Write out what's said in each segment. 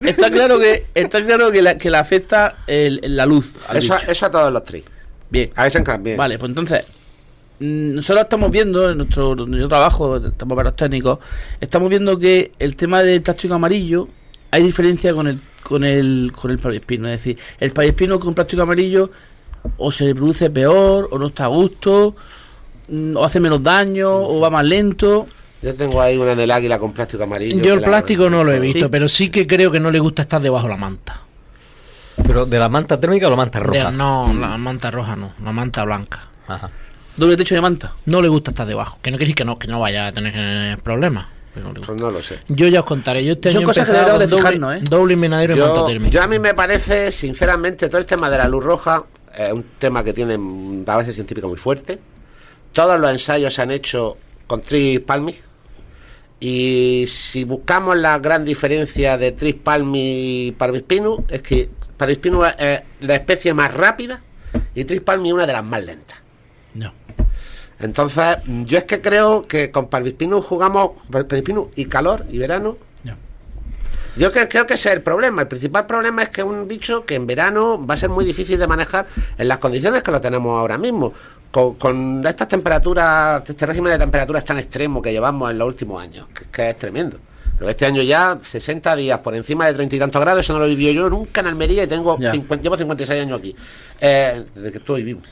Está claro que le afecta la luz. Eso a todos los tres. Bien. A veces bien. Vale, pues entonces nosotros estamos viendo en nuestro trabajo, estamos para los técnicos, estamos viendo que el tema del plástico amarillo hay diferencia con el palespino. Es decir, el palespino con plástico amarillo o se reproduce peor, o no está a gusto, o hace menos daño, o va más lento. Yo tengo ahí una del águila con plástico amarillo. Yo el plástico no lo he visto, sí, pero sí que creo que no le gusta estar debajo de la manta. ¿Pero de la manta térmica o la manta roja? No, la manta roja no, la manta blanca. Ajá. Doble techo de manta. No le gusta estar debajo, que no quiere decir que no vaya a tener problemas. Pues no lo sé. Yo ya os contaré. Yo este Son año cosas que empezado deberíamos de con fijarnos, doble invernadero y manta térmica. Yo a mí me parece, sinceramente, todo el tema de la luz roja es un tema que tiene una base científica muy fuerte. Todos los ensayos se han hecho con Tris palmis. Y si buscamos la gran diferencia de Tris palmis y Parvis pinus, es que Parvis pinus es la especie más rápida y Tris palmis es una de las más lentas. No. Entonces, yo es que creo que con Parvis pinus jugamos Parvis pinus y calor y verano. No. Yo creo que ese es el problema. El principal problema es que es un bicho que en verano va a ser muy difícil de manejar en las condiciones que lo tenemos ahora mismo. Con estas temperaturas, este régimen de temperaturas tan extremo que llevamos en los últimos años, que es tremendo. Pero este año ya 60 días por encima de 30 y tantos grados, eso no lo he vivido yo nunca en Almería y llevo 56 años aquí. Desde que estoy vivo.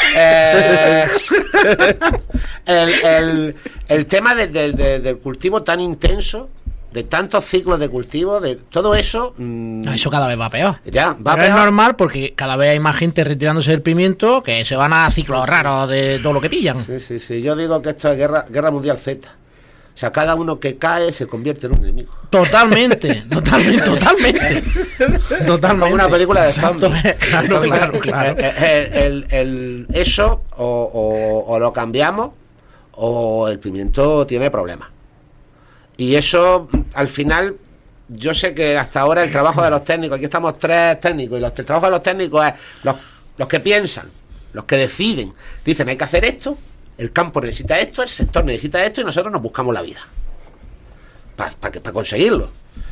El tema del cultivo tan intenso, de tantos ciclos de cultivo, de todo eso... Eso cada vez va peor. Ya, va Pero peor. es normal porque cada vez hay más gente retirándose del pimiento que se van a ciclos raros de todo lo que pillan. Sí. Yo digo que esto es guerra mundial Z. O sea, cada uno que cae se convierte en un enemigo. Totalmente. Como una película de zombies. Claro. Eso o lo cambiamos o el pimiento tiene problemas. Y eso, al final, yo sé que hasta ahora el trabajo de los técnicos, aquí estamos 3 técnicos, y el trabajo de los técnicos es los que piensan, los que deciden. Dicen, hay que hacer esto, el campo necesita esto, el sector necesita esto, y nosotros nos buscamos la vida para conseguirlo.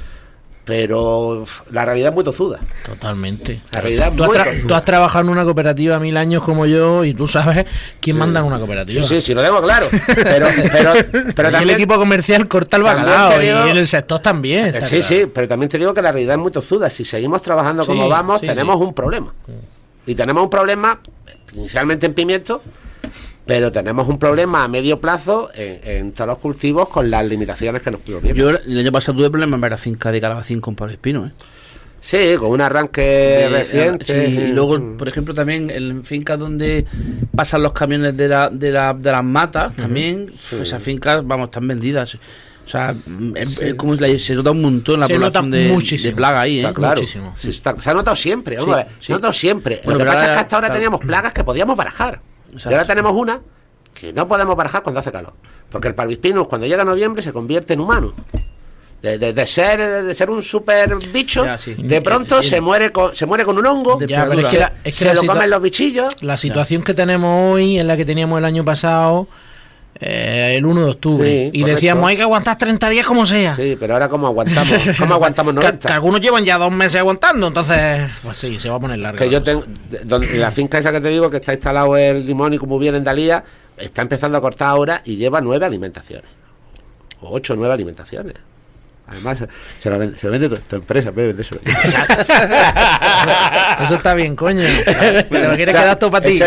Pero la realidad es muy tozuda. Totalmente. La realidad es muy Tú tozuda. has trabajado en una cooperativa 1000 años como yo y tú sabes quién manda en una cooperativa. Sí, lo tengo claro. Pero Y también, el equipo comercial corta el también bacalao te digo- y en el sector también. está Sí, claro. pero también te digo que la realidad es muy tozuda. Si seguimos trabajando como Sí, vamos, sí, tenemos sí. un problema. Y tenemos un problema, inicialmente en pimiento, pero tenemos un problema a medio plazo en todos los cultivos con las limitaciones que nos piden. Yo el año pasado tuve problemas en ver la finca de calabacín con palespino, Sí, con un arranque reciente. Sí, y luego, por ejemplo, también en fincas donde pasan los camiones de las matas, también esas fincas, están vendidas. O sea, es como se nota un montón la Se población nota muchísimo. de plaga ahí, Está claro. Muchísimo. Sí, se ha notado siempre. Vamos a ver, Sí. se ha notado siempre. Bueno, Lo que pero pasa es ahora, que hasta ahora claro. teníamos plagas que podíamos barajar. Exacto. Y ahora tenemos una que no podemos barajar cuando hace calor. Porque el Parvis pinus, cuando llega noviembre, se convierte en humano. De ser un super bicho, Ya, sí. de pronto se muere con un hongo, Ya, pero es que se la lo situa- comen los bichillos. La situación que tenemos hoy es la que teníamos el año pasado, el 1 de octubre. Sí, y correcto. decíamos, hay que aguantar 30 días como sea. Sí, pero ahora ¿cómo aguantamos? ¿Cómo aguantamos Que 90? algunos llevan ya 2 meses aguantando, entonces, pues sí, se va a poner larga. Que yo tengo, en la finca esa que te digo, que está instalado el limón y como viene en Dalía, está empezando a cortar ahora y lleva 9 alimentaciones. O 8 o 9 alimentaciones. Además, se lo vende tu empresa, Pepe, de eso. Eso está bien, coño. Pero lo quieres quedar todo para ti.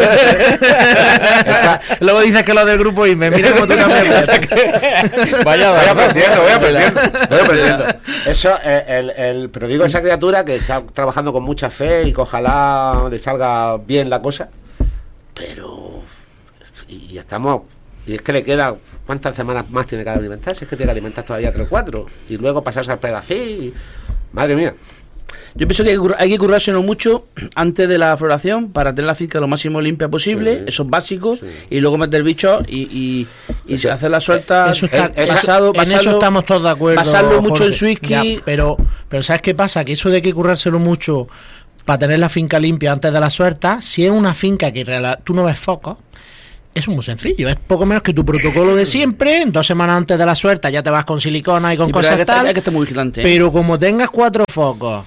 Luego dices que lo del grupo IME, mira cómo tú cambias. Voy aprendiendo. Eso, pero digo, esa criatura que está trabajando con mucha fe y que ojalá le salga bien la cosa, pero y estamos, y es que le queda, ¿cuántas semanas más tiene que alimentarse? Es que tiene que alimentar todavía 3 o 4 y luego pasarse al pedafí, madre mía. Yo pienso que hay que currárselo mucho antes de la floración para tener la finca lo máximo limpia posible, Sí. esos básicos, Sí. y luego meter bichos y se hace la suelta Eso está, basado, en eso estamos todos de acuerdo. basarlo mucho Jorge. en whisky. Ya, pero ¿sabes qué pasa? Que eso de que currárselo mucho para tener la finca limpia antes de la suelta, si es una finca que tú no ves focos, es muy sencillo, es poco menos que tu protocolo de siempre. 2 semanas antes de la suelta ya te vas con silicona y con cosas tal. Hay que estar muy vigilante. Pero como tengas 4 focos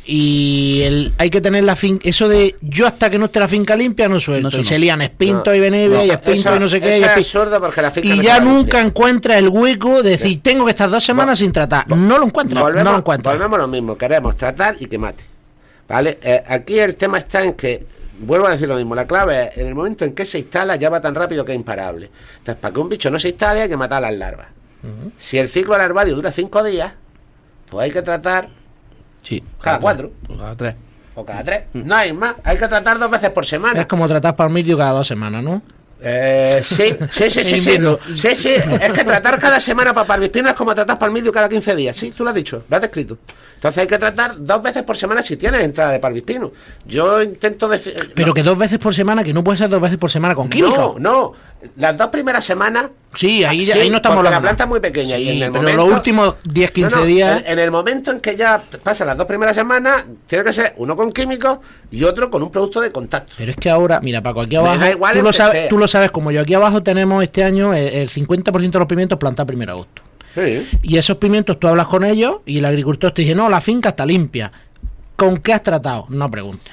y hay que tener la finca, eso de yo hasta que no esté la finca limpia no suelto. No, y se lían Espinto y Benevia y Espinto y no sé qué. Es absurdo porque la finca y no ya está nunca limpia. encuentras el hueco de decir, tengo que estar 2 semanas sin tratar. No lo encuentras, no lo encuentras. Volvemos a lo mismo, queremos tratar y que mate. ¿Vale? Aquí el tema está en que, vuelvo a decir lo mismo, la clave es en el momento en que se instala ya va tan rápido que es imparable. Entonces, para que un bicho no se instale hay que matar a las larvas. Si el ciclo larvario dura 5 días, pues hay que tratar Sí. cada 4 Cada 3. o cada 3. No hay más, hay que tratar 2 veces por semana. Es como tratar palmillo cada 2 semanas, ¿no? Sí. Invierno. Sí, es que tratar cada semana para parvispino es como tratar palmidio cada 15 días. Sí, tú lo has dicho, lo has descrito. Entonces hay que tratar 2 veces por semana si tienes entrada de parvispino. Yo intento Pero que 2 veces por semana, que no puede ser 2 veces por semana con químicos. No, las 2 primeras semanas. Sí, ahí no estamos porque hablando. la planta es muy pequeña Sí, y en el pero momento, los últimos 10-15 días. En el momento en que ya pasan las 2 primeras semanas, tiene que ser uno con químicos y otro con un producto de contacto. Pero es que ahora, mira, Paco, aquí Me abajo, da igual el que sea. tú lo sabes como yo, aquí abajo tenemos este año el 50% de los pimientos plantados 1 de agosto. Sí. Y esos pimientos tú hablas con ellos y el agricultor te dice, no, la finca está limpia. ¿Con qué has tratado? No preguntes.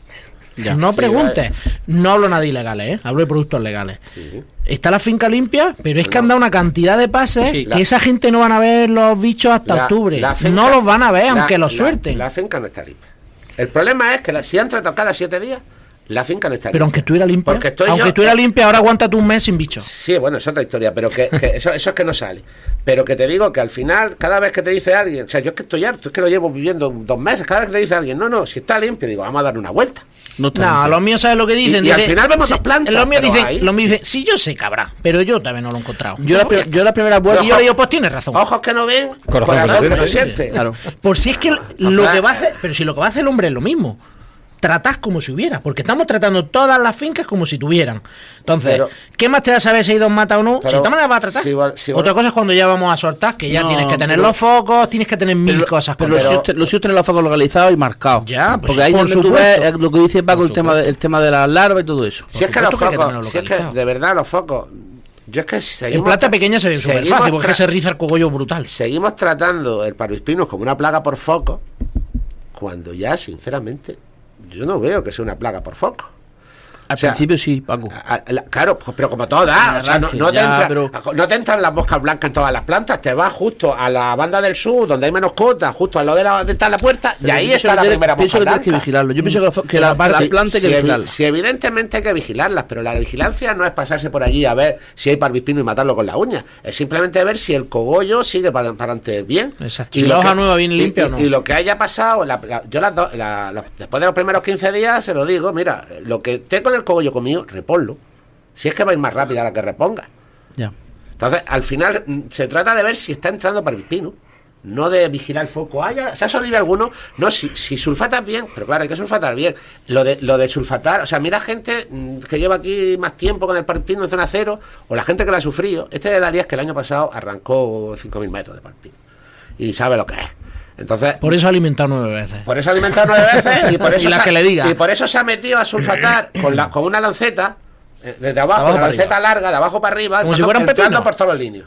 No preguntes. No hablo nada de ilegales, hablo de productos legales. Sí. Está la finca limpia, pero es que han dado una cantidad de pases Sí, que esa gente no van a ver los bichos hasta octubre. La finca- no los van a ver, aunque los suelten. La finca no está limpia. El problema es que si han tratado cada 7 días, la finca no está Pero aunque limpia. estuviera limpia, Porque estoy aunque yo- estuviera limpia, ahora aguántate un mes sin bichos. Sí, bueno, es otra historia, pero que eso es que no sale. Pero que te digo que al final, cada vez que te dice alguien, o sea, yo es que estoy harto, es que lo llevo viviendo 2 meses, cada vez que te dice alguien, no, si está limpio, digo, vamos a darle una vuelta. No, está No, limpio. los míos, ¿sabes lo que dicen? Y al final vemos 2 plantas, Los míos pero dicen, ahí- sí, yo sé, cabrá, pero yo también no lo he encontrado. Yo la primera vuelta. Y yo le digo, pues tienes razón. Ojos que no ven, Corazón corazón que que no no siente. siente. Claro. Por si es que lo que va a hacer, pero si lo que va a hacer el hombre es lo mismo. Tratás como si hubiera, porque estamos tratando todas las fincas como si tuvieran. Entonces, Pero- ¿qué más te da saber si hay 2 matas o no? Si Pero- de todas maneras vas a tratar. si Otra cosa es cuando ya vamos a soltar, que ya No, tienes que tener pero- los focos, tienes que tener mil cosas. Pero con los eso. suyos tienen los focos localizados y marcados. Ya, pues porque ahí por donde tú supuesto. ves lo que dice Paco, Por el tema de las larvas y todo eso. Si es que los supuesto que hay que focos, tenerlo si es que localizado. de verdad los focos, yo es que En seguimos planta tra- pequeña se ve súper seguimos fácil, porque tra- se riza el cogollo brutal. Seguimos tratando el parvispinus como una plaga por foco, cuando ya, sinceramente, yo no veo que sea una plaga por foco. Al O sea, principio sí, Paco. Claro, pues, pero como todas, o sea, arranque, no te ya, entra, pero- no te entran las moscas blancas en todas las plantas, te vas justo a la banda del sur, donde hay menos cotas, justo al lado de está la puerta, y Pero ahí yo está la pienso primera pienso mosca que tienes que blanca. vigilarlo. Yo pienso que la planta hay que vigilarla. Si evidentemente hay que vigilarlas, pero la vigilancia no es pasarse por allí a ver si hay parvispino y matarlo con la uña, es simplemente ver si el cogollo sigue para adelante bien. Exacto. Si la hoja nueva viene limpia o no. Y lo que haya pasado, yo después de los primeros 15 días se lo digo, mira, lo que esté con el cogollo comido, reponlo. Si es que va a ir más rápida la que reponga. Ya. Entonces, al final, se trata de ver si está entrando parvispino, no de vigilar el foco. Se ha sobrevivido alguno. No, si sulfatas bien, pero claro, hay que sulfatar bien. Lo de sulfatar, o sea, mira gente que lleva aquí más tiempo con el parvispino en zona cero, o la gente que la ha sufrido. Este de Dalías que el año pasado arrancó 5.000 metros de parvispino. Y sabe lo que es. Entonces, Por eso ha alimentado 9 veces. por eso ha alimentado 9 veces y por eso Y las se ha- que le diga. y por eso se ha metido a sulfatar con una lanceta desde abajo, Abajo una para lanceta arriba. larga, de abajo para arriba, Como si fuera un entrando pepino. por todos los líneas.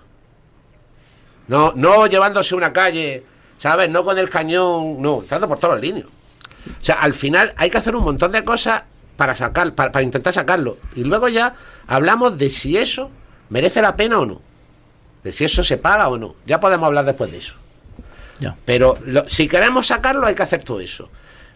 No llevándose una calle, ¿sabes? No con el cañón, no, entrando por todos los líneas. O sea, al final hay que hacer un montón de cosas para intentar sacarlo. Y luego ya hablamos de si eso merece la pena o no. De si eso se paga o no. Ya podemos hablar después de eso. Ya. Pero si queremos sacarlo hay que hacer todo eso.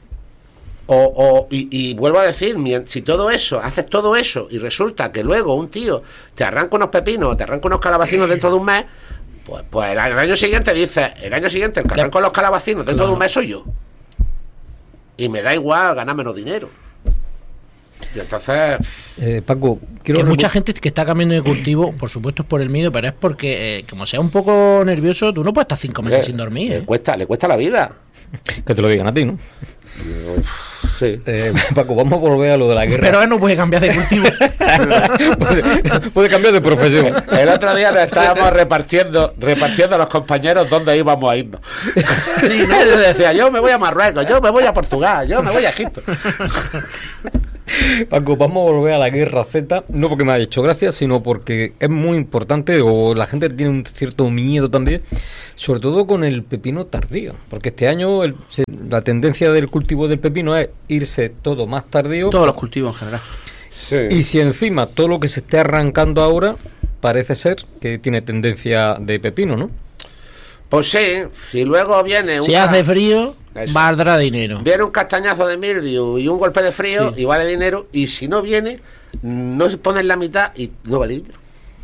Y vuelvo a decir, si todo eso, haces todo eso y resulta que luego un tío te arranca unos pepinos o te arranca unos calabacinos dentro de un mes, pues el año siguiente dice, el que arranco los calabacinos dentro de un mes soy yo. Y me da igual ganar menos dinero. Y entonces... Paco, Que mucha gente que está cambiando de cultivo, por supuesto es por el miedo, pero es porque, como sea un poco nervioso, tú no puedes estar 5 meses sin dormir. Le cuesta la vida. que te lo digan a ti, ¿no? Sí. Paco, vamos a volver a lo de la guerra. Pero él no puede cambiar de cultivo. puede cambiar de profesión. El otro día nos estábamos repartiendo a los compañeros dónde íbamos a irnos. Sí, ¿no? Yo decía, yo me voy a Marruecos, yo me voy a Portugal, yo me voy a Egipto. Paco, vamos a volver a la guerra Z, no porque me haya hecho gracia, sino porque es muy importante, o la gente tiene un cierto miedo también, sobre todo con el pepino tardío, porque este año la tendencia del cultivo del pepino es irse todo más tardío. Todos los cultivos en general. Sí. Y si encima todo lo que se esté arrancando ahora parece ser que tiene tendencia de pepino, ¿no? Pues sí, si luego viene Si hace frío, Eso. valdrá dinero. viene un castañazo de mildiu y un golpe de frío y vale dinero, y si no viene, no se pone en la mitad y no vale dinero.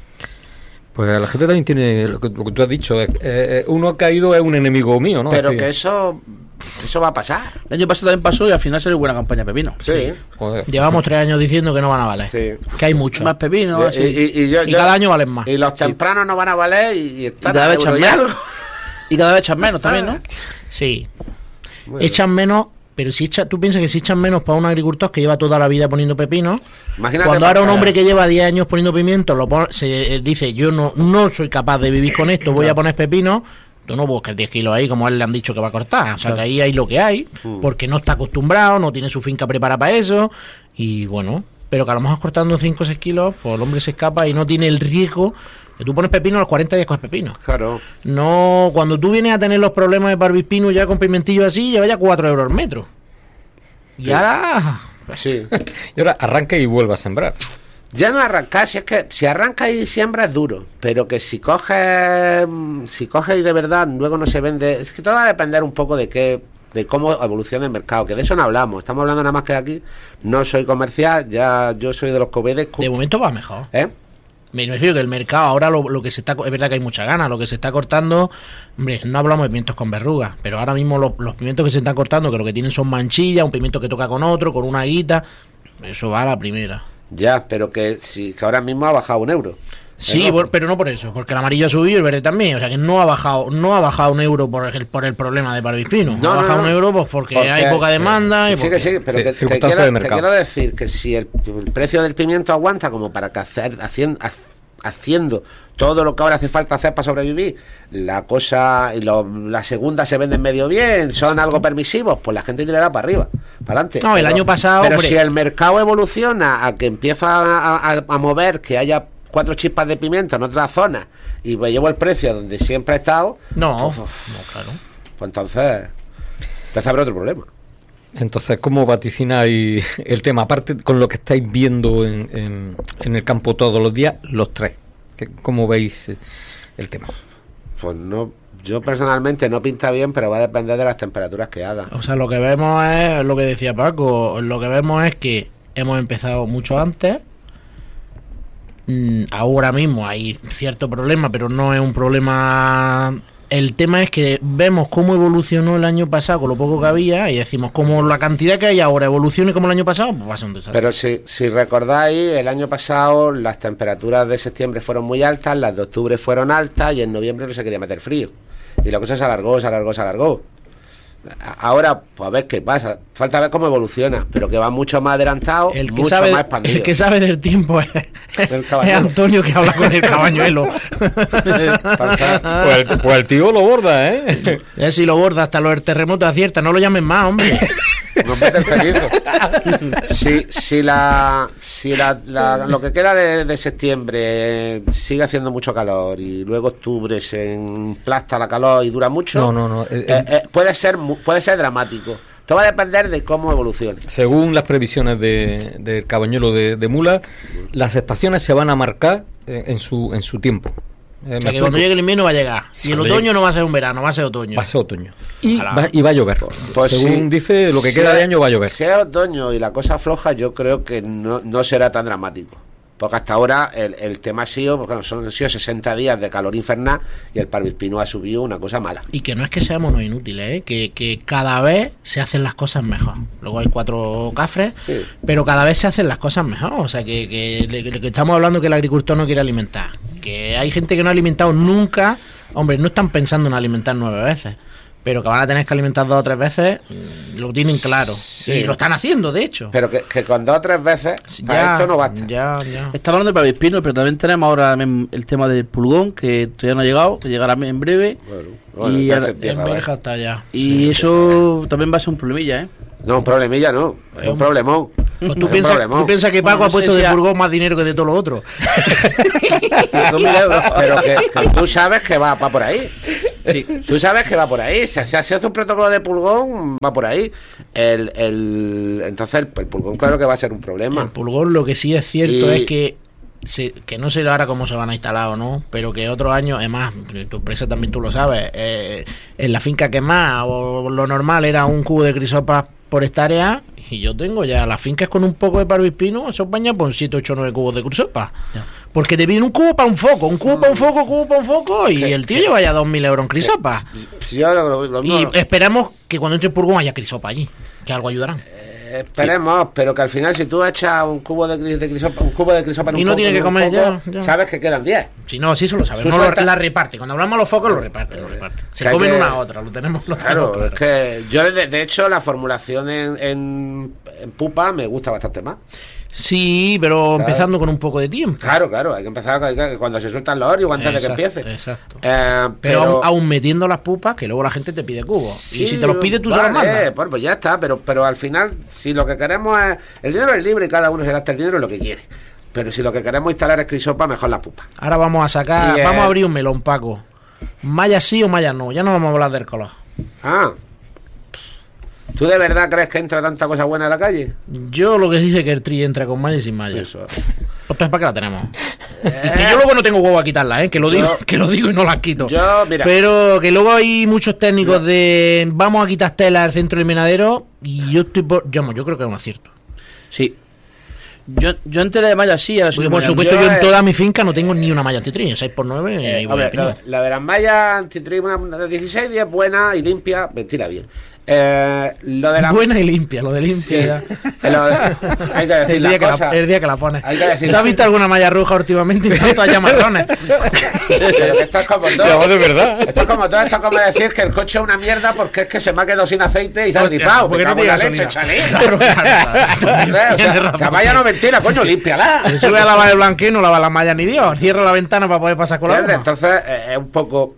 Pues la gente también tiene lo que tú has dicho, uno caído es un enemigo mío, ¿no? Pero Es decir, que eso va a pasar. El año pasado también pasó y al final salió buena campaña de pepino. Sí, joder. Llevamos 3 años diciendo que no van a valer. sí. Que hay mucho. Más pepino, Y, así. yo- Y cada año valen más. Y los tempranos no van a valer y están cada a vez euro echan y menos. algo. Y cada vez echan menos también, ¿no? Sí. Bueno. Echan menos, pero si tú piensas que si echan menos para un agricultor que lleva toda la vida poniendo pepino, Imagínate cuando ahora un para- hombre que lleva 10 años poniendo pimiento se dice, yo no soy capaz de vivir con esto, voy a poner pepino, tú no busques 10 kilos ahí como a él le han dicho que va a cortar. O sea, que ahí hay lo que hay, porque no está acostumbrado, no tiene su finca preparada para eso, y bueno, pero que a lo mejor cortando 5 o 6 kilos, pues el hombre se escapa y no tiene el riesgo. Que tú pones pepino a los 40 días coges pepino. Claro. No, cuando tú vienes a tener los problemas de barbispino ya con pimentillo así, lleva ya 4 euros el metro. Y Sí. ahora... Sí. Y ahora arranca y vuelve a sembrar. Ya no arrancar, si es que si arranca y siembra es duro, pero que si coges y de verdad luego no se vende, es que todo va a depender un poco de cómo evoluciona el mercado, que de eso no hablamos, estamos hablando nada más que aquí, no soy comercial, ya yo soy de los que obedezco. De momento va mejor. ¿Eh? Me refiero que el mercado ahora lo que se está... Es verdad que hay mucha gana, lo que se está cortando... Hombre, no hablamos de pimientos con verrugas, pero ahora mismo los pimientos que se están cortando, que lo que tienen son manchillas, un pimiento que toca con otro, con una guita, eso va a la primera. Ya, pero que ahora mismo ha bajado 1 euro. Sí, pero no por eso, porque el amarillo ha subido y el verde también, o sea que no ha bajado 1 euro por el problema de barbispino, No, ha no, bajado no. 1 euro pues porque hay poca demanda y Sí, que sí, pero Sí, que circunstancias de te mercado. quiero decir que si el precio del pimiento aguanta como para que haciendo todo lo que ahora hace falta hacer para sobrevivir, la cosa y la segunda se venden medio bien, son algo permisivos, pues la gente tirará para arriba, para adelante. No, el año pasado, pero hombre. si el mercado evoluciona a que empieza a mover, que haya 4 chispas de pimiento en otras zonas y me llevo el precio donde siempre ha estado, No, Uf, no, claro. pues entonces empieza a haber otro problema. Entonces, ¿cómo vaticináis el tema? Aparte, con lo que estáis viendo en el campo todos los días, los tres. ¿Cómo veis el tema? Pues no, yo personalmente no pinta bien, pero va a depender de las temperaturas que haga. O sea, lo que vemos es lo que decía Paco, lo que vemos es que hemos empezado mucho antes. Ahora mismo hay cierto problema, pero no es un problema. El tema es que vemos cómo evolucionó el año pasado con lo poco que había y decimos, como la cantidad que hay ahora evolucione como el año pasado, pues va a ser un desastre. Pero si recordáis, el año pasado las temperaturas de septiembre fueron muy altas, las de octubre fueron altas y en noviembre no se quería meter frío. Y la cosa se alargó. Ahora, pues a ver qué pasa. Falta ver cómo evoluciona, pero que va mucho más adelantado, mucho más expandido. El que sabe del tiempo es El cabañuelo. Antonio, que habla con el cabañuelo. Pues el tío lo borda, ¿eh? Si lo borda hasta los terremotos acierta, no lo llamen más, hombre. Nos meten felices. Lo que queda de septiembre sigue haciendo mucho calor y luego octubre se emplasta la calor y dura mucho. No. Puede ser dramático. Todo va a depender de cómo evolucione. Según las previsiones del cabañuelo de Mula, las estaciones se van a marcar en su tiempo. O sea, que cuando llegue el invierno va a llegar. Sí, Y el cuando otoño llegue. no va a ser un verano, va a ser otoño. Va a ser otoño. Y Ojalá. va a llover. Pues Según sí. dice, lo que Si queda de año va a llover. Si es otoño y la cosa floja, yo creo que no será tan dramático. Porque hasta ahora el tema ha sido, porque han sido 60 días de calor infernal y el parvispino ha subido una cosa mala. Y que no es que seamos unos inútiles, que cada vez se hacen las cosas mejor. Luego hay 4 cafres, Sí. pero cada vez se hacen las cosas mejor. O sea, que estamos hablando que el agricultor no quiere alimentar. Que hay gente que no ha alimentado nunca. Hombre, no están pensando en alimentar 9 veces. Pero que van a tener que alimentar 2 o 3 veces, lo tienen claro. Sí. Y lo están haciendo, de hecho. Pero que con 2 o 3 veces para esto no basta. Ya. Está hablando de pavispino, pero también tenemos ahora el tema del pulgón, que todavía no ha llegado, que llegará en breve. Bueno, Y ya ahora- se empieza En a ver. Berja está ya. Y eso también va a ser un problemilla, ¿eh? No, un problemilla no, es un problemón. Pues tú piensas que Paco Bueno, ha puesto no sé de si Burgos más dinero que de todo lo otro. 5.000 euros. Pero que tú sabes que va por ahí. Sí. Tú sabes que va por ahí. Si hace un protocolo de pulgón, va por ahí. Entonces el pulgón, claro que va a ser un problema. El pulgón, lo que sí es cierto Y- es que no sé ahora cómo se van a instalar o no, pero que otros años, además, tu empresa también tú lo sabes, en la finca que más, o lo normal era un cubo de crisopas por hectárea, y yo tengo ya las fincas con un poco de parvispino, esos bañas por 7, 8, 9 cubos de crisopas. Ya. Porque te piden un cubo para un foco, un cubo para un foco, cubo para un foco, y el tío lleva ya 2.000 euros en crisopas. Si yo lo Y mismo- esperamos que cuando entre el pulgón haya crisopa allí, que algo ayudarán. Esperemos, pero que al final si tú echas un cubo de crisopa en un Y no foco, tiene en que un comer foco, ya. sabes que quedan 10. Si no, sí se lo sabe. Su No suelta- la reparte. Cuando hablamos de los focos, lo reparte. Se Que hay comen que- una a otra. Lo tenemos Claro, claro. es que yo de hecho la formulación en pupa me gusta bastante más. Sí, pero Claro. empezando con un poco de tiempo. Claro, hay que empezar cuando se sueltan los óleos antes de que empiece. Exacto. Pero Pero aún metiendo las pupas, que luego la gente te pide cubos. sí, Y si te los pide, tú se los vale, mandas. Pues ya está, pero al final, si lo que queremos es. El dinero es libre y cada uno se gasta el dinero en lo que quiere. Pero si lo que queremos instalar es crisopa, mejor la pupa. Ahora vamos a sacar, Y, vamos a abrir un melón, Paco. Malla sí o malla no. Ya no vamos a hablar del color. Ah. ¿Tú de verdad crees que entra tanta cosa buena a la calle? Yo lo que dice que el tri entra con malla y sin malla. Eso. Entonces, ¿para qué la tenemos? Que yo luego no tengo huevo a quitarla, que lo digo, que lo digo y no las quito. Yo, mira. Pero que luego hay muchos técnicos de vamos a quitar tela del centro del minadero y yo estoy yo creo que es un acierto. Sí. Yo antes la de malla sí, ahora soy Porque por malla. supuesto yo en Yo, toda mi finca no tengo ni una malla antitri, 6x9 y A voy a ver, pino. la de las mallas antitri, una de 16 días buena y limpia, mentira bien. Lo de la Buena y limpia, lo de limpia ya. hay que decir El las día, cosas. el día que la pones. Hay que decir- ¿Tú has visto alguna malla roja últimamente y no todas ya marrones? Pero que esto es como todo. No, de verdad. Esto es como todo, esto es como decir que el coche es una mierda porque es que se me ha quedado sin aceite y se ha Hostia, dipado. porque Me no cago en tiene la leche, gasolina. chaval. Claro. O sea, la malla no mentira, coño, límpiala. Se sube a lavar el blanqueo y no lava la malla ni Dios. Cierra la ventana para poder pasar con la ¿Entiendes? goma. Entonces es un poco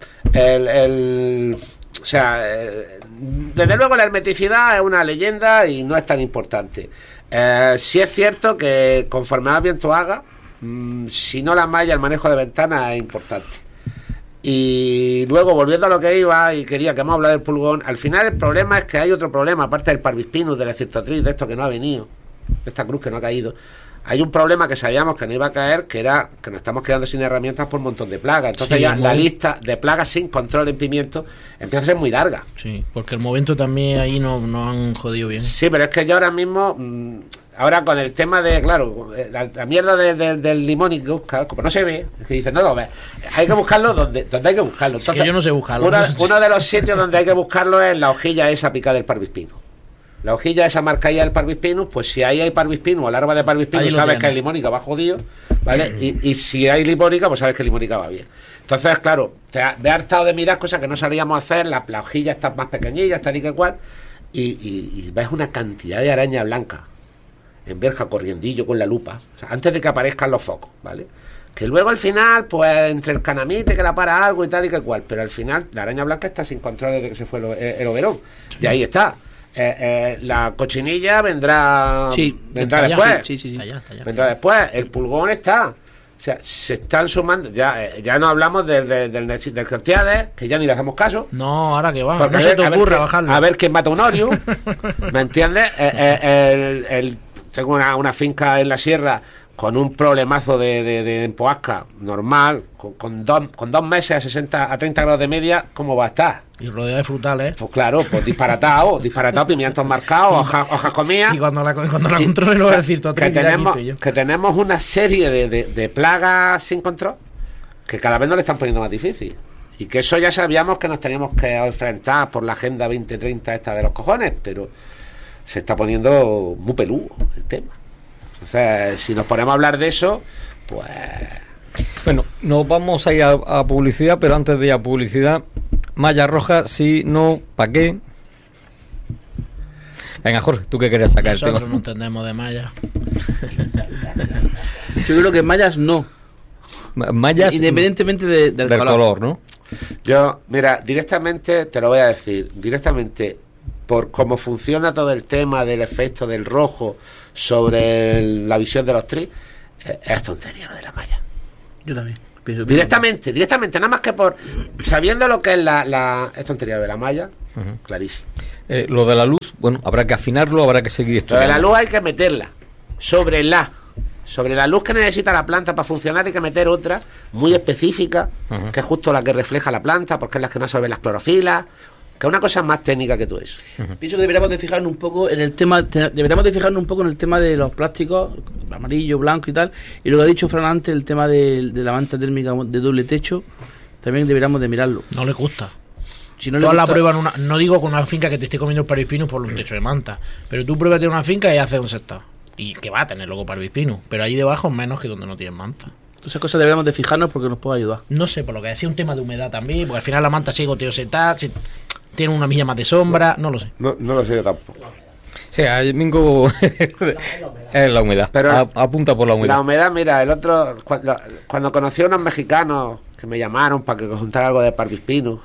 o sea, desde luego la hermeticidad es una leyenda y no es tan importante. Sí es cierto que conforme más viento haga, si no la malla, el manejo de ventanas es importante. Y luego, volviendo a lo que iba y quería que hemos hablado del pulgón, al final el problema es que hay otro problema, aparte del parvispinus, del Ecirtotrix, de esto que no ha venido, de esta cruz que no ha caído. Hay un problema que sabíamos que no iba a caer, que era que nos estamos quedando sin herramientas por un montón de plagas. Entonces Sí, ya la muy- lista de plagas sin control en pimiento empieza a ser muy larga. Sí, porque el momento también ahí no han jodido bien. Sí, pero es que yo ahora mismo, ahora con el tema de, claro, la mierda del limónico, claro, como no se ve, es que dicen, no lo ves, hay que buscarlo donde hay que buscarlo. Es que yo no sé buscarlo. Uno de los sitios donde hay que buscarlo es la hojilla esa picada del parvispino. La hojilla esa marcadilla del parvispinus, pues si ahí hay parvispinus o larva de Ahí parvispinus, lo sabes tienes. que el limónica va jodido, ¿vale? Y si hay limónica, pues sabes que el limónica va bien. Entonces, claro, me he hartado de mirar cosas que no sabíamos hacer, la hojilla está más pequeñilla, tal y que cual, y ves una cantidad de araña blanca en verja corriendillo con la lupa, o sea, antes de que aparezcan los focos, ¿vale? Que luego al final, pues entre el canamite que la para algo y tal y que cual, pero al final la araña blanca está sin control desde que se fue el overón. Y ahí está. La cochinilla vendrá está allá. después. Sí. Está allá. Vendrá después. El pulgón está. O sea, se están sumando. Ya no hablamos del Cortiades, que ya ni le hacemos caso. No, ahora que va. Porque No se te ocurra bajarlo. a ver quién mata un Oriu. ¿Me entiendes? Tengo una finca en la sierra con un problemazo de empoasca normal, con dos meses a 60 a 30 grados de media, ¿cómo va a estar? Y rodeado de frutales. Pues claro, pues disparatado, pimientos marcados, hojas comidas. Y cuando la controle lo va a decir todo. que tenemos una serie de plagas sin control que cada vez nos le están poniendo más difícil. Y que eso ya sabíamos que nos teníamos que enfrentar por la Agenda 2030 esta de los cojones, pero se está poniendo muy peludo el tema. Entonces, si nos ponemos a hablar de eso, pues... Bueno, nos vamos a ir a publicidad, pero antes de ir a publicidad, malla roja, sí, no, ¿para qué? Venga, Jorge, ¿tú qué querías sacar el Nosotros tema? no entendemos de malla. Yo creo que mallas no. Mallas Independientemente del del color, ¿no? Yo, mira, directamente, te lo voy a decir, directamente por cómo funciona todo el tema del efecto del rojo sobre la visión de los TRI, es tontería lo de la malla. Yo también. Directamente, nada más que por sabiendo lo que es es tontería lo de la malla, clarísimo. Lo de la luz, bueno, habrá que afinarlo, habrá que seguir Lo estudiando. de la luz hay que meterla sobre la luz que necesita la planta para funcionar. Hay que meter otra muy específica, que es justo la que refleja la planta, porque es la que no absorbe las clorofilas, que es una cosa más técnica que tú eso. Pienso que deberíamos de fijarnos un poco en el tema, de los plásticos, amarillo, blanco y tal, y lo que ha dicho Fran antes, el tema de la manta térmica de doble techo, también deberíamos de mirarlo. No le gusta. Si no Tú le haz la gusta- prueba en no digo con una finca que te esté comiendo el parvispinus por un techo de manta, pero tú pruébate una finca y haces un sector. Y que va a tener luego parvispinus, pero ahí debajo menos que donde no tienes manta. Esas cosas deberíamos de fijarnos porque nos puede ayudar. No sé, por lo que decía, un tema de humedad también, porque al final la manta sigue goteosetada, tiene una milla más de sombra, no lo sé. No lo sé yo tampoco. Sí, el Mingo es la humedad. Pero apunta por la humedad. La humedad, mira, el otro, cuando conocí a unos mexicanos que me llamaron para que contara algo de parvispinus,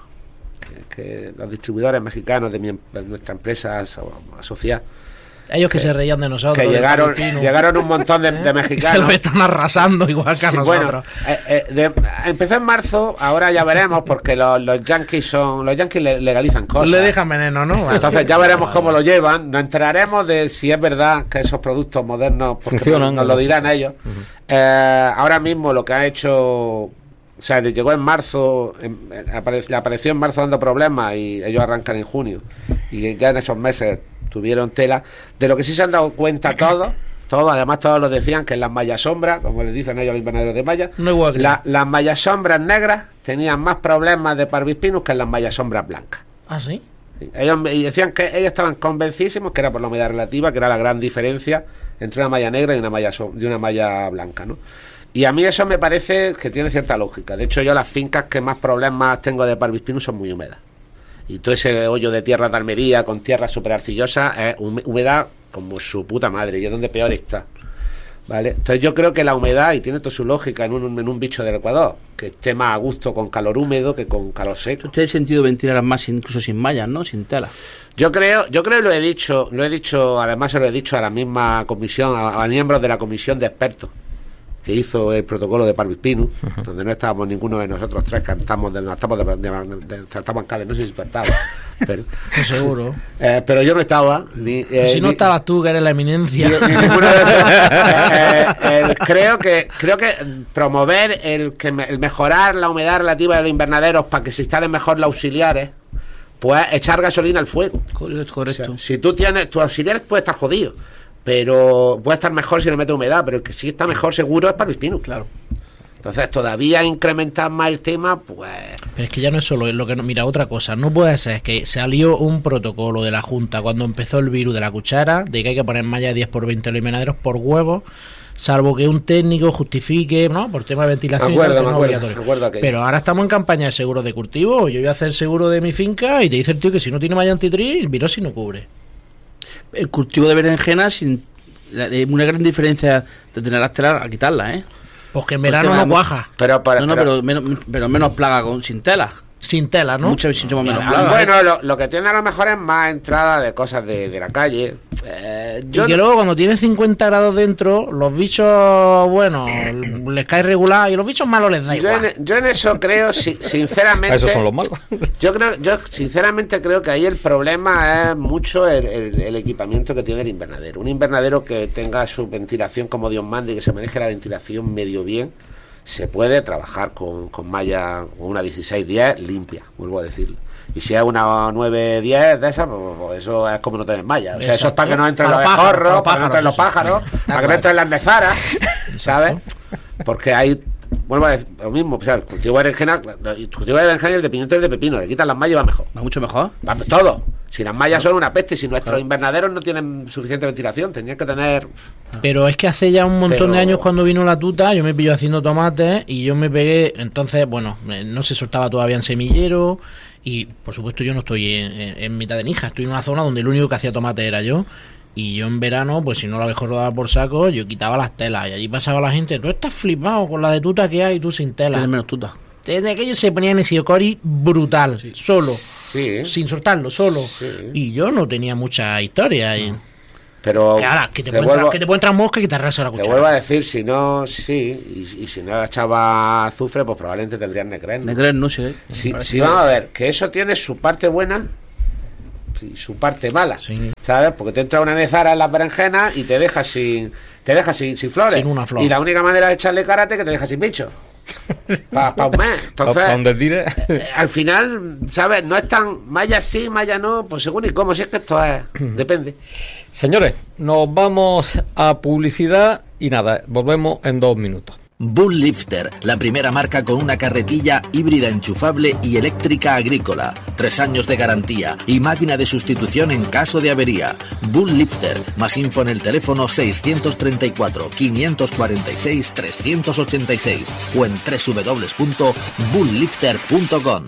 que los distribuidores mexicanos de nuestra empresa asociada, Ellos que se reían de nosotros. que del llegaron parvispinus. un montón de Y se mexicanos. lo están arrasando igual que a Sí, nosotros. bueno, empezó en marzo, ahora ya veremos, porque los yankees legalizan No cosas. le dejan veneno, ¿no? Vale. Entonces ya veremos cómo lo llevan. Nos enteraremos de si es verdad que esos productos modernos porque Funcionan, nos ¿no? lo dirán ellos. Ahora mismo lo que ha hecho, o sea, le llegó en marzo, le apareció en marzo dando problemas y ellos arrancan en junio. Y ya en esos meses tuvieron tela. De lo que sí se han dado cuenta todos, además todos lo decían, que en las mallas sombras, como les dicen ellos los invernaderos de malla, No igual que las mallas sombras negras tenían más problemas de parvispinus que en las mallas sombras blancas. ¿Ah, sí? Sí, ellos y decían que ellos estaban convencidísimos que era por la humedad relativa, que era la gran diferencia entre una malla negra y una malla blanca, ¿no? Y a mí eso me parece que tiene cierta lógica. De hecho, yo las fincas que más problemas tengo de parvispinus son muy húmedas. Y todo ese hoyo de tierra de Almería con tierra súper arcillosa es humedad como su puta madre, y es donde peor está. ¿Vale? Entonces yo creo que la humedad, y tiene toda su lógica en un bicho del Ecuador, que esté más a gusto con calor húmedo que con calor seco. Tiene sentido ventilar más incluso sin mallas, ¿no? Sin tela. Yo creo, y lo he dicho, además se lo he dicho a la misma comisión, a miembros de la comisión de expertos que hizo el protocolo de parvispinus, donde no estábamos ninguno de nosotros tres, que saltamos en Cales, no sé si estaba, pero, No, seguro. pero yo no estaba. Si no estabas tú, que eres la eminencia. ni ninguno de esos. Creo que promover el mejorar la humedad relativa de los invernaderos para que se instalen mejor los auxiliares, pues echar gasolina al fuego. Correcto. O sea, si tú tienes tus auxiliares, puede estar jodido, pero puede estar mejor si le metes humedad, pero el que sí está mejor seguro es parvispinus. Claro. Entonces todavía incrementar más el tema, pues Pero es que ya no es solo lo que mira, otra cosa, no puede ser que salió un protocolo de la Junta cuando empezó el virus de la cuchara, de que hay que poner malla 10x20 en los invernaderos por huevo, salvo que un técnico justifique, ¿no? Por tema de ventilación, Me acuerdo, y tal, que no es me obligatorio. acuerdo aquello. Pero ahora estamos en campaña de seguro de cultivo, yo voy a hacer seguro de mi finca y te dice el tío que si no tiene malla antitril, el virus no cubre. El cultivo de berenjena sin una gran diferencia de tener las telas a quitarlas, ¿eh? Pues que en verano no vamos- cuaja, pero Pero menos plaga sin tela. sin tela, ¿no? Muchísimo menos Mira, plaga. bueno, lo que tiene a lo mejor es más entrada de cosas de la calle. Y que luego cuando tiene 50 grados dentro, los bichos, bueno, les cae regular y los bichos malos les da igual. yo en eso creo, sinceramente. Esos son los malos. Yo sinceramente creo que ahí el problema es mucho el equipamiento que tiene el invernadero. Un invernadero que tenga su ventilación como Dios manda y que se maneje la ventilación medio bien, se puede trabajar con malla, con una 16-10 limpia, vuelvo a decirlo. Y si es una 9-10 de esas, pues eso es como no tener malla. O sea, eso es para que no entren los abejorros, para que no entren los pájaros, para que no entren las nezaras, ¿sabes? Porque hay, vuelvo a decir, lo mismo, o sea, el cultivo de berenjena, y el de pimiento y el de pepino, le quitan las mallas y va mejor. Va mucho mejor. Va todo. Si las mallas son una peste, si nuestros invernaderos no tienen suficiente ventilación, tendrían que tener. Pero es que hace ya un montón Pero- de años cuando vino la tuta, yo me pilló haciendo tomates y yo me pegué, entonces, bueno, no se soltaba todavía en semillero y por supuesto yo no estoy en mitad de Níjar, estoy en una zona donde el único que hacía tomate era yo. Y yo en verano, pues si no la abejorro rodaba por saco, yo quitaba las telas y allí pasaba la gente, tú estás flipado con la de tuta que hay, tú sin tela. Tiene menos tuta. Desde aquello se ponía en Isiocori brutal, solo. Sí. sin soltarlo, solo. Sí. Y yo no tenía mucha historia. Pero Que ahora, que te puede entrar mosca y que te arrasa la te cuchara. vuelvo a decir, si no, sí, y si no echaba azufre, pues probablemente tendrían Necren. Necren no sé. Si vamos a ver, que eso tiene su parte buena y su parte mala, Sí. ¿sabes? Porque te entra una nezara en las berenjenas y te deja sin flores. Sin una flor. Y la única manera de echarle karate es que te deja sin bicho. Para un mes. Entonces, ¿Pa dónde tire? al final, ¿sabes? No es tan malla sí, malla no, pues según y cómo, si es que esto es, depende. Señores, nos vamos a publicidad y nada, volvemos en 2 minutos. Bull Lifter, la primera marca con una carretilla híbrida enchufable y eléctrica agrícola. 3 años de garantía y máquina de sustitución en caso de avería. Bull Lifter, más info en el teléfono 634-546-386 o en www.bulllifter.com.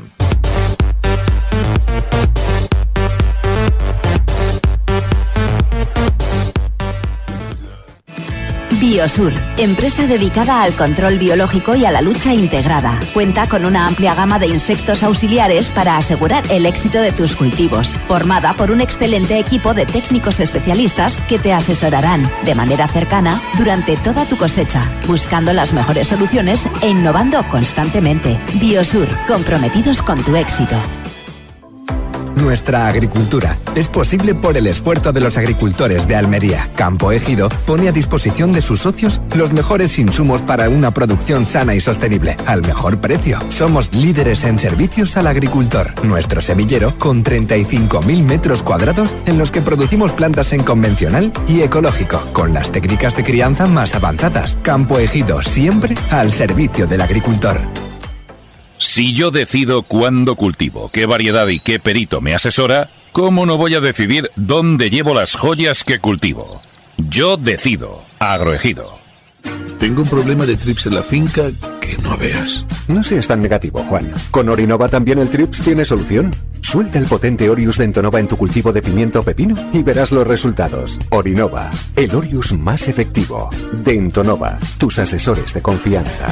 Biosur, empresa dedicada al control biológico y a la lucha integrada. Cuenta con una amplia gama de insectos auxiliares para asegurar el éxito de tus cultivos. Formada por un excelente equipo de técnicos especialistas que te asesorarán de manera cercana durante toda tu cosecha, buscando las mejores soluciones e innovando constantemente. Biosur, comprometidos con tu éxito. Nuestra agricultura es posible por el esfuerzo de los agricultores de Almería. Campo Ejido pone a disposición de sus socios los mejores insumos para una producción sana y sostenible, al mejor precio. Somos líderes en servicios al agricultor. Nuestro semillero, con 35.000 metros cuadrados en los que producimos plantas en convencional y ecológico, con las técnicas de crianza más avanzadas. Campo Ejido, siempre al servicio del agricultor. Si yo decido cuándo cultivo, qué variedad y qué perito me asesora, ¿cómo no voy a decidir dónde llevo las joyas que cultivo? Yo decido. Agroejido. Tengo un problema de trips en la finca que no veas. No seas tan negativo, Juan. Con Orinova también el trips tiene solución. Suelta el potente Orius de Entonova en tu cultivo de pimiento o pepino y verás los resultados. Orinova, el Orius más efectivo. De Entonova, tus asesores de confianza.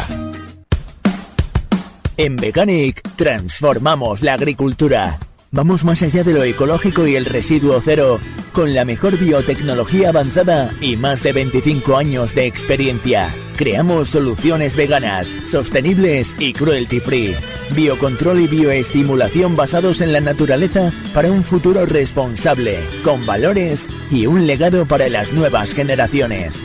En Veganic transformamos la agricultura. Vamos más allá de lo ecológico y el residuo cero, con la mejor biotecnología avanzada y más de 25 años de experiencia. Creamos soluciones veganas, sostenibles y cruelty free. Biocontrol y bioestimulación basados en la naturaleza para un futuro responsable, con valores y un legado para las nuevas generaciones.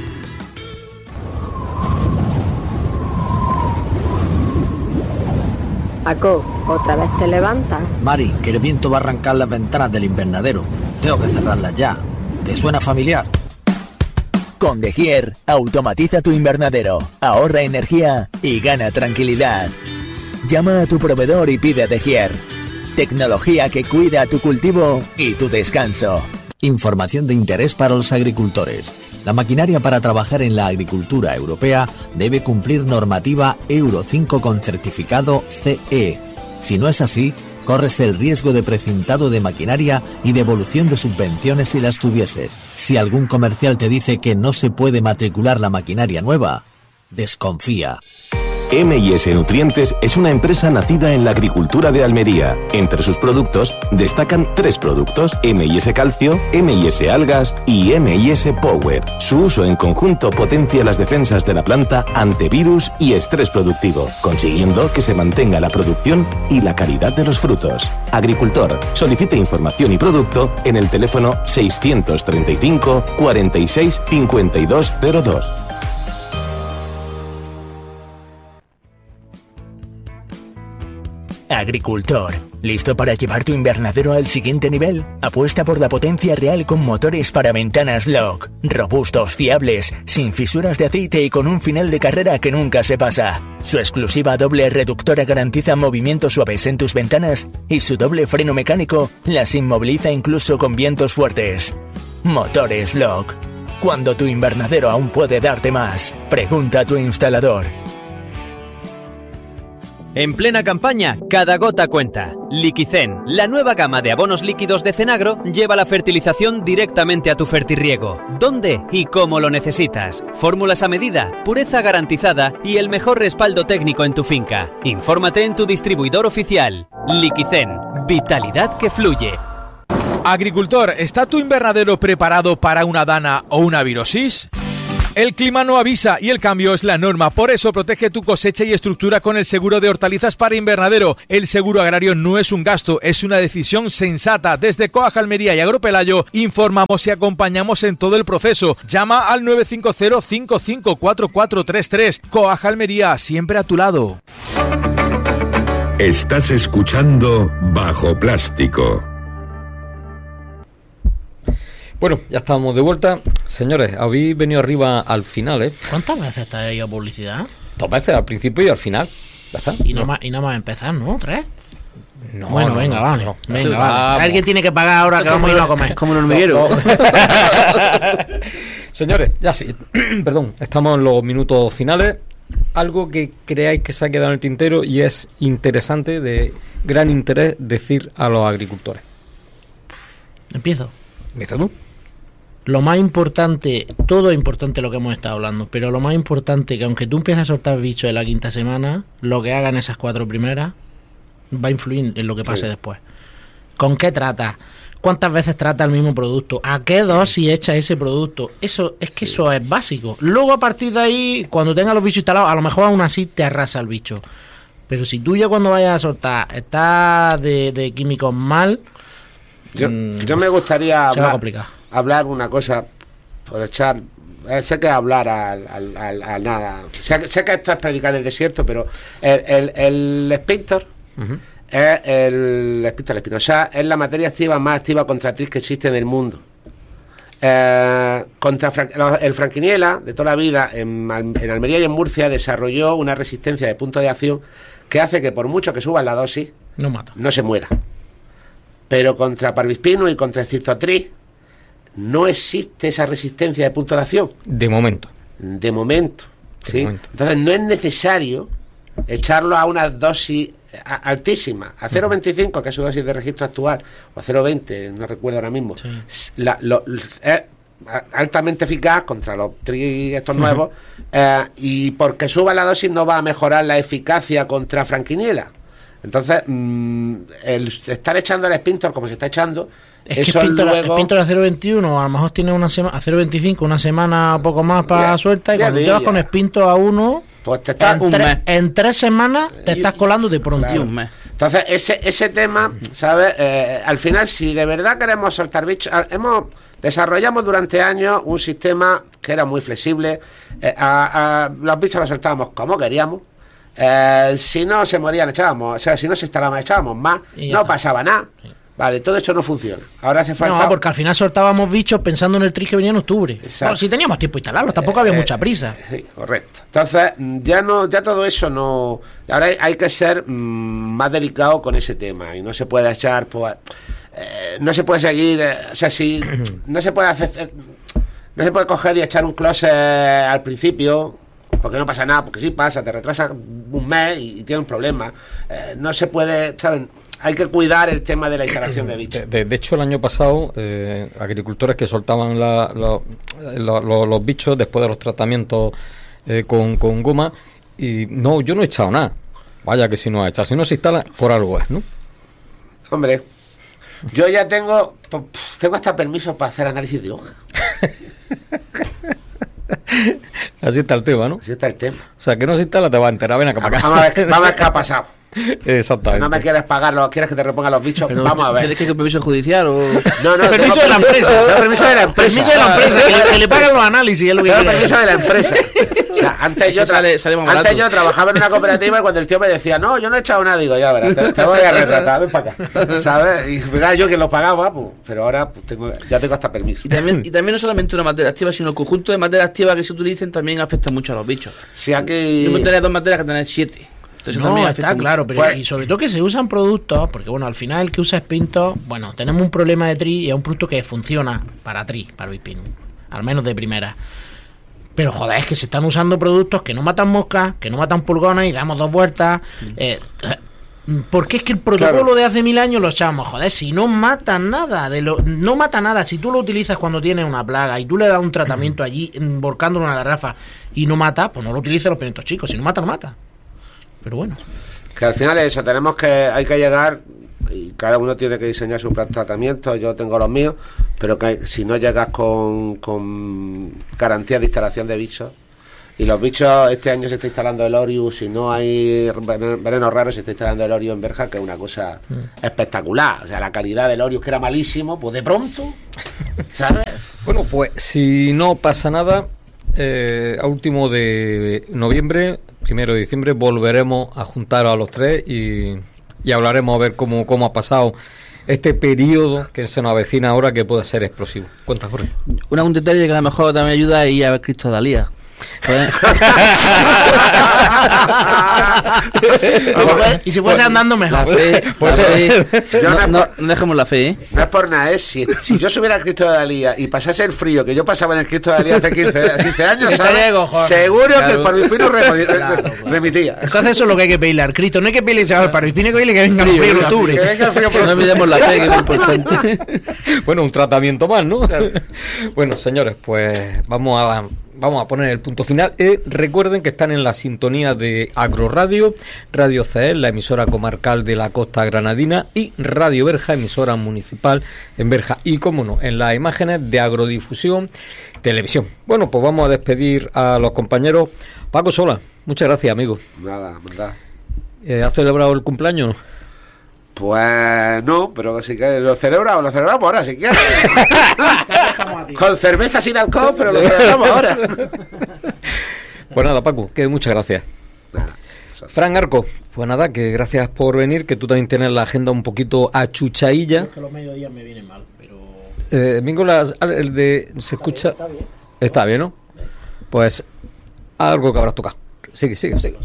Paco, ¿otra vez te levantas? Mari, que el viento va a arrancar las ventanas del invernadero. Tengo que cerrarlas ya. ¿Te suena familiar? Con De Gier, automatiza tu invernadero, ahorra energía y gana tranquilidad. Llama a tu proveedor y pide De Gier. Tecnología que cuida tu cultivo y tu descanso. Información de interés para los agricultores. La maquinaria para trabajar en la agricultura europea debe cumplir normativa Euro 5 con certificado CE. Si no es así, corres el riesgo de precintado de maquinaria y devolución de subvenciones si las tuvieses. Si algún comercial te dice que no se puede matricular la maquinaria nueva, desconfía. M&S Nutrientes es una empresa nacida en la agricultura de Almería. Entre sus productos destacan 3 productos: M&S Calcio, M&S Algas y M&S Power. Su uso en conjunto potencia las defensas de la planta ante virus y estrés productivo, consiguiendo que se mantenga la producción y la calidad de los frutos. Agricultor, solicite información y producto en el teléfono 635 46 5202. Agricultor, ¿listo para llevar tu invernadero al siguiente nivel? Apuesta por la potencia real con motores para ventanas Lock. Robustos, fiables, sin fisuras de aceite y con un final de carrera que nunca se pasa. Su exclusiva doble reductora garantiza movimientos suaves en tus ventanas y su doble freno mecánico las inmoviliza incluso con vientos fuertes. Motores Lock. Cuando tu invernadero aún puede darte más, pregunta a tu instalador. En plena campaña, cada gota cuenta. Liquicen, la nueva gama de abonos líquidos de Cenagro, lleva la fertilización directamente a tu fertirriego. ¿Dónde y cómo lo necesitas? Fórmulas a medida, pureza garantizada y el mejor respaldo técnico en tu finca. Infórmate en tu distribuidor oficial. Liquicen, vitalidad que fluye. Agricultor, ¿está tu invernadero preparado para una dana o una virosis? El clima no avisa y el cambio es la norma. Por eso protege tu cosecha y estructura con el seguro de hortalizas para invernadero. El seguro agrario no es un gasto, es una decisión sensata. Desde Coag Almería y Agropelayo informamos y acompañamos en todo el proceso. Llama al 950-554433. Coag Almería, siempre a tu lado. Estás escuchando Bajo Plástico. Bueno, ya estamos de vuelta. Señores, habéis venido arriba al final, ¿eh? ¿Cuántas veces está ahí a publicidad? 2 veces, al principio y al final. ¿Ya está? Y nada más a empezar, ¿no? 3. No, bueno, no, venga, no, vale. no. Venga, vale. Alguien tiene que pagar ahora que vamos a ir a comer. Como un hormiguero. No. Señores, ya sí. Perdón, estamos en los minutos finales. Algo que creáis que se ha quedado en el tintero y es interesante, de gran interés, decir a los agricultores. Empiezo. ¿Empieza tú? Lo más importante, todo es importante lo que hemos estado hablando, pero lo más importante, que aunque tú empieces a soltar bichos en la 5ª semana, lo que hagan esas 4 primeras va a influir en lo que pase después. ¿Con qué trata? ¿Cuántas veces trata el mismo producto? ¿A qué dosis echa ese producto? Eso es básico. Luego, a partir de ahí, cuando tengas los bichos instalados, a lo mejor aún así te arrasa el bicho. Pero si tú ya cuando vayas a soltar estás de químicos mal, yo me gustaría hablar una cosa, por echar, sé que hablar al nada, sé que esto es predicar el desierto, pero el Spintor es el Spintor, es la materia activa más activa contra tris que existe en el mundo. Contra el Franquiniela de toda la vida en Almería y en Murcia desarrolló una resistencia de punto de acción que hace que por mucho que suban la dosis no se muera. Pero contra Parvispinus y contra el Cirtotris no existe esa resistencia de punto de acción. De momento. ¿Sí? Entonces no es necesario echarlo a una dosis altísima, a 0,25, que es su dosis de registro actual, o a 0,20, no recuerdo ahora mismo. Sí. Es altamente eficaz contra los tris estos nuevos, y porque suba la dosis no va a mejorar la eficacia contra Franquiniela. Entonces, el estar echando el Spintor como se está echando, es eso que Spintor a 0,21 a lo mejor tiene una semana, a 0,25 una semana o poco más para suelta, y cuando te vas con Spintor a 1, pues te estás en 3 semanas te estás colando de pronto. Claro. Entonces, ese tema, ¿sabes? Al final, si de verdad queremos soltar bichos, desarrollamos durante años un sistema que era muy flexible, los bichos los soltábamos como queríamos. Si no se morían echábamos, o sea, si no se instalaban echábamos más, no pasaba nada. Sí. Vale, todo esto no funciona. Ahora hace falta. No, porque al final soltábamos bichos pensando en el tris que venía en octubre. Bueno, si teníamos tiempo de instalarlos, tampoco había mucha prisa. Sí, correcto. Entonces, ya todo eso no. Ahora hay que ser más delicado con ese tema y no se puede echar, pues, no se puede seguir, o sea, si no se puede hacer, no se puede coger y echar un close al principio. Porque no pasa nada, porque sí pasa, te retrasa un mes y tienes un problema. No se puede, ¿saben? Hay que cuidar el tema de la instalación de bichos. De hecho, el año pasado, agricultores que soltaban los bichos después de los tratamientos con goma, y no, yo no he echado nada. Vaya que si no ha echado. Si no se instala, por algo es, ¿no? Hombre, yo ya tengo hasta permiso para hacer análisis de hoja. Así está el tema, ¿no? Así está el tema. O sea, que no se instala, te va a enterar. Ven acá para acá. Vamos a ver qué ha pasado. Exactamente. No me quieres pagarlo, quieres que te reponga los bichos. Pero vamos a ver. ¿Tienes que ir permiso judicial o...? No, permiso de la empresa. Permiso de la empresa. Permiso de la empresa. Que le pagan los análisis. Es lo que permiso de la empresa. O sea, antes yo trabajaba en una cooperativa y cuando el tío me decía, no, yo no he echado nada, digo, ya verás, te voy a retratar, ven para acá. ¿Sabes? Y era yo quien lo pagaba, pues, pero ahora pues, ya tengo hasta permiso. Y también no solamente una materia activa, sino el conjunto de materias activas que se utilicen también afecta mucho a los bichos. Si aquí... No tener 2 materias que tener 7. Entonces, no, está claro, pero y sobre todo que se usan productos, porque bueno, al final el que usa Spintor, bueno, tenemos un problema de tris y es un producto que funciona para tris, para Parvispinus, al menos de primera. Pero joder, es que se están usando productos que no matan moscas, que no matan pulgones y damos 2 vueltas. Porque es que el protocolo de hace 1000 años lo echamos, joder, si no mata nada, no mata nada, si tú lo utilizas cuando tienes una plaga y tú le das un tratamiento allí, volcándolo en la garrafa y no mata, pues no lo utilices los pimientos chicos, si no mata, no mata. Pero bueno. Que al final es eso, hay que llegar, y cada uno tiene que diseñar su plan de tratamiento, yo tengo los míos, pero que si no llegas con garantía de instalación de bichos, y los bichos, este año se está instalando el Orius, si no hay venenos raros, se está instalando el Orius en Berja, que es una cosa espectacular. O sea, la calidad del Orius, que era malísimo, pues de pronto, ¿sabes? Bueno, pues si no pasa nada, a último de noviembre, 1 de diciembre, volveremos a juntar a los 3 y hablaremos a ver cómo ha pasado este periodo que se nos avecina ahora, que puede ser explosivo. Cuenta, Jorge. Un detalle que a lo mejor también ayuda es ir a ver Cristo de Alía. Y si fuese andando mejor. No dejemos la fe, ¿eh? No es por nada, si yo subiera al Cristo de Alía y pasase el frío que yo pasaba en el Cristo de Alía hace 15 años, ¿sabes? Seguro que el Parvispino remitía. Entonces eso es lo que hay que pedirle al Cristo. No hay que pedirle al Parvispino, que venga el frío en octubre. Que venga el frío por no olvidemos la fe, que es importante. Bueno, un tratamiento más, ¿no? Claro. Bueno, señores, pues vamos a poner el punto final. Recuerden que están en la sintonía de Agroradio, Radio CEL, la emisora comarcal de la Costa Granadina, y Radio Berja, emisora municipal en Berja, y como no, en las imágenes de Agrodifusión Televisión. Bueno, pues vamos a despedir a los compañeros. Paco Sola, muchas gracias, amigo. Nada, verdad. ¿Has celebrado el cumpleaños? Pues no, pero si que lo celebramos ahora, si quieres. Con cerveza sin alcohol, pero lo celebramos ahora. Pues nada, Paco, que muchas gracias. Fran Arco, pues nada, que gracias por venir, que tú también tienes la agenda un poquito achuchadilla. Es que los mediodías me vienen mal, pero... Domingo, el de... ¿Se escucha? Está bien, ¿no? Pues algo que habrás tocado. Sigue.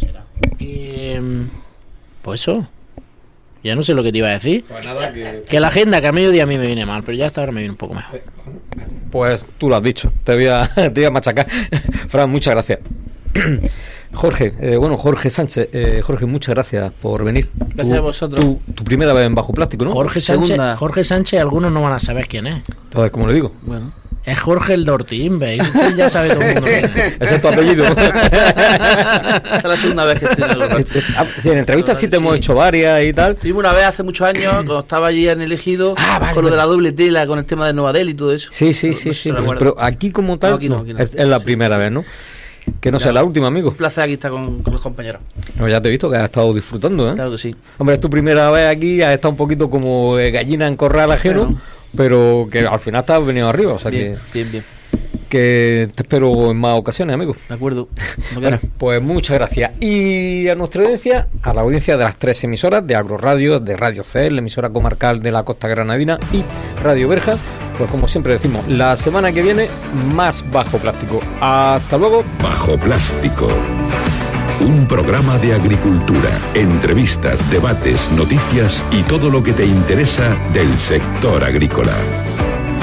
Pues eso... Ya no sé lo que te iba a decir. Pues nada, que la agenda, que a mediodía a mí me viene mal, pero ya hasta ahora me viene un poco mejor. Pues tú lo has dicho, te voy a machacar. Fran, muchas gracias. Jorge, Jorge Sánchez, Jorge, muchas gracias por venir. Gracias a vosotros. Tu primera vez en Bajo Plástico, ¿no? Jorge Sánchez, algunos no van a saber quién es. Entonces, ¿cómo le digo? Bueno. Es Jorge el Dortín, ¿veis? Usted ya sabe todo el mundo quién es. Ese es tu apellido. Esta es la segunda vez que estoy en el sí, en entrevistas sí te hemos hecho varias y tal. Estuvimos una vez hace muchos años, cuando estaba allí en el Ejido, con lo de la doble tela, con el tema de Novadell y todo eso. Sí. Pero aquí como tal, no, es la primera vez, ¿no? Que no sea la última, amigo. Un placer aquí estar con los compañeros. No, ya te he visto que has estado disfrutando, ¿eh? Claro que sí. Hombre, es tu primera vez aquí, has estado un poquito como gallina en corral ajeno, pero que al final te has venido arriba, o sea bien. Que te espero en más ocasiones, amigo. De acuerdo. Bueno, pues muchas gracias. Y a nuestra audiencia, a la audiencia de las 3 emisoras de Agroradio, de Radio CEL, la emisora comarcal de la Costa Granadina, y Radio Berja, pues como siempre decimos, la semana que viene más Bajo Plástico. Hasta luego. Bajo Plástico. Un programa de agricultura, entrevistas, debates, noticias y todo lo que te interesa del sector agrícola.